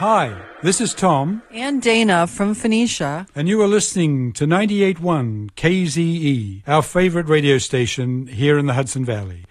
Hi, this is Tom. And Dana from Phoenicia. And you are listening to 98.1 KZE, our favorite radio station here in the Hudson Valley.